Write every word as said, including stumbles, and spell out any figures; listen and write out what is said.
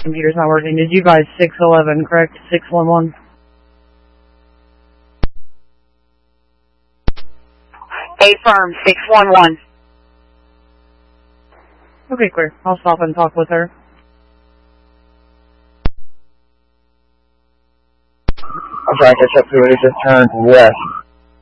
Computer's not working. Did you guys six eleven, correct? six one one? A-firm, six one one. Okay, clear. I'll stop and talk with her. I'm trying to catch up to it. It just turned west.